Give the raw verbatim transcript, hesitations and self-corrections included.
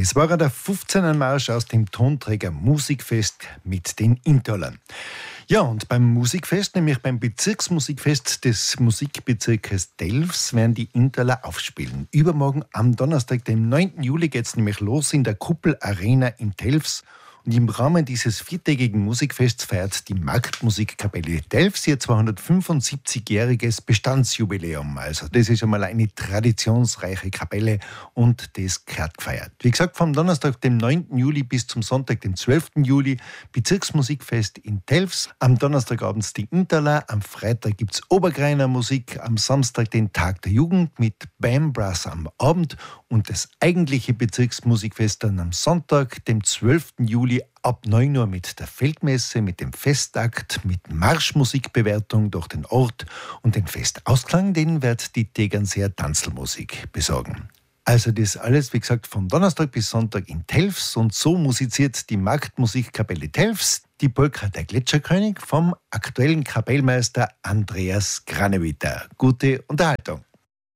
Das war der fünfzehner Marsch aus dem Tonträger Musikfest mit den Interlern. Ja, und beim Musikfest, nämlich beim Bezirksmusikfest des Musikbezirkes Telfs, werden die Interler aufspielen. Übermorgen am Donnerstag, dem neunten Juli, geht es nämlich los in der Kuppel Arena in Telfs. Und im Rahmen dieses viertägigen Musikfests feiert die Marktmusikkapelle Telfs ihr zweihundertfünfundsiebzigjähriges Bestandsjubiläum. Also das ist einmal eine traditionsreiche Kapelle und das gehört gefeiert. Wie gesagt, vom Donnerstag, dem neunten Juli bis zum Sonntag, dem zwölften Juli, Bezirksmusikfest in Telfs. Am Donnerstagabend die Interler, am Freitag gibt es Obergreiner Musik, am Samstag den Tag der Jugend mit Bam Brass am Abend und das eigentliche Bezirksmusikfest dann am Sonntag, dem zwölften Juli, ab neun Uhr mit der Feldmesse, mit dem Festakt, mit Marschmusikbewertung durch den Ort und den Festausklang, den wird die Tegernseer Tanzelmusik besorgen. Also das alles, wie gesagt, von Donnerstag bis Sonntag in Telfs, und so musiziert die Marktmusikkapelle Telfs die Polka Der Gletscherkönig vom aktuellen Kapellmeister Andreas Granewitter. Gute Unterhaltung.